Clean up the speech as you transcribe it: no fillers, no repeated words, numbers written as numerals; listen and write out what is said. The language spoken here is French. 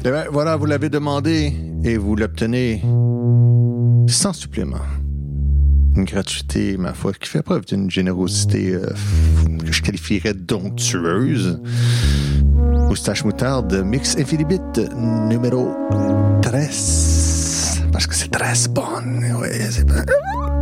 Eh bien, voilà, vous l'avez demandé et vous l'obtenez sans supplément. Une gratuité, ma foi, qui fait preuve d'une générosité que je qualifierais domptueuse. Moustache Moutarde, Mix Infinibit numéro 13. Parce que c'est très bon. Oui, c'est bon.